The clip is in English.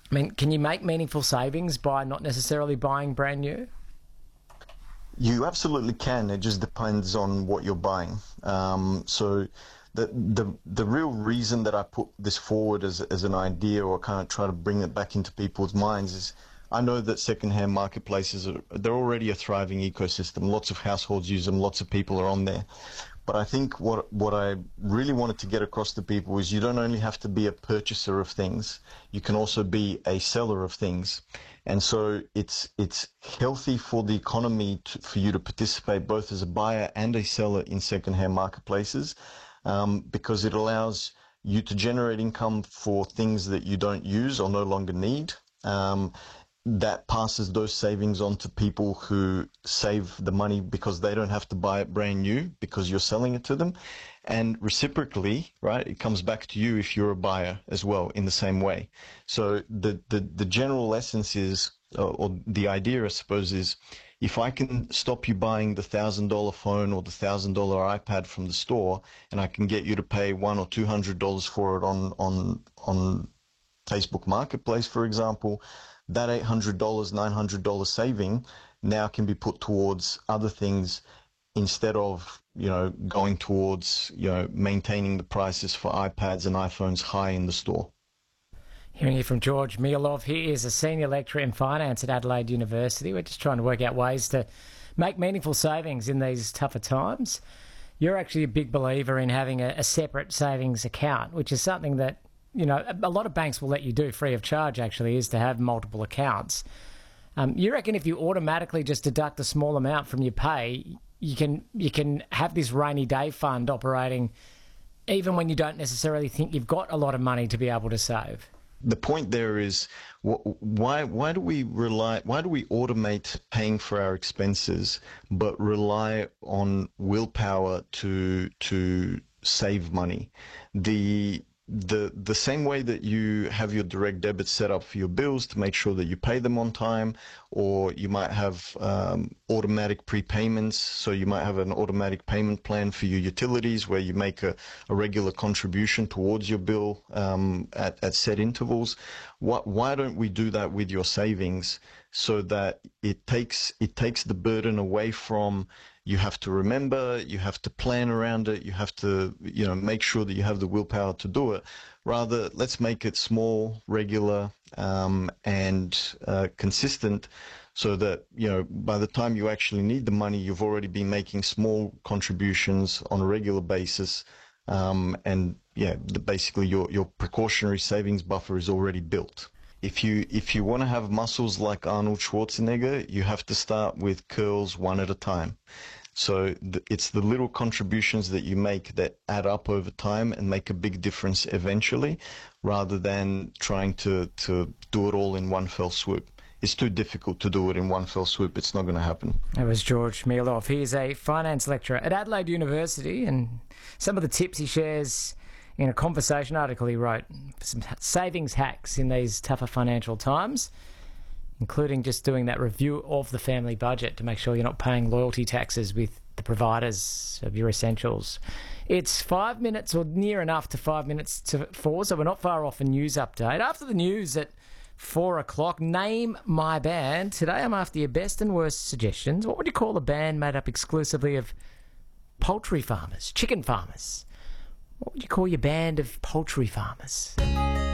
I mean, can you make meaningful savings by not necessarily buying brand new? You absolutely can. It just depends on what you're buying. So the real reason that I put this forward as an idea, or kind of try to bring it back into people's minds, is I know that secondhand marketplaces they're already a thriving ecosystem. Lots of households use them. Lots of people are on there. But I think what I really wanted to get across to people is you don't only have to be a purchaser of things, you can also be a seller of things. And so it's healthy for the economy for you to participate both as a buyer and a seller in secondhand marketplaces, because it allows you to generate income for things that you don't use or no longer need. That passes those savings on to people who save the money because they don't have to buy it brand new because you're selling it to them. And reciprocally, right, it comes back to you if you're a buyer as well in the same way. So the general essence is, or the idea, I suppose, is if I can stop you buying the $1,000 phone or the $1,000 iPad from the store, and I can get you to pay $100 or $200 for it on Facebook Marketplace, for example, that $800, $900 saving now can be put towards other things instead of, going towards, maintaining the prices for iPads and iPhones high in the store. Hearing you from George Mielov. He is a senior lecturer in finance at Adelaide University. We're just trying to work out ways to make meaningful savings in these tougher times. You're actually a big believer in having a separate savings account, which is something that a lot of banks will let you do free of charge, actually, is to have multiple accounts. You reckon if you automatically just deduct a small amount from your pay, you can have this rainy day fund operating even when you don't necessarily think you've got a lot of money to be able to save? The point there is, why do we automate paying for our expenses but rely on willpower to save money? The same way that you have your direct debit set up for your bills to make sure that you pay them on time, or you might have automatic prepayments, so you might have an automatic payment plan for your utilities where you make a regular contribution towards your bill at set intervals. Why don't we do that with your savings, so that it takes the burden away from you have to remember, you have to plan around it, you have to, make sure that you have the willpower to do it. Rather, let's make it small, regular, and consistent, so that, by the time you actually need the money, you've already been making small contributions on a regular basis. Basically your precautionary savings buffer is already built. If you want to have muscles like Arnold Schwarzenegger, you have to start with curls one at a time. So it's the little contributions that you make that add up over time and make a big difference eventually, rather than trying to do it all in one fell swoop. It's too difficult to do it in one fell swoop. It's not going to happen. That was George Mielov. He is a finance lecturer at Adelaide University, and some of the tips he shares in a conversation article he wrote for some savings hacks in these tougher financial times, including just doing that review of the family budget to make sure you're not paying loyalty taxes with the providers of your essentials. It's 5 minutes, or near enough to 5 minutes to 4, so we're not far off a news update. After the news at 4 o'clock, Name My Band. Today I'm after your best and worst suggestions. What would you call a band made up exclusively of poultry farmers, chicken farmers? What would you call your band of poultry farmers?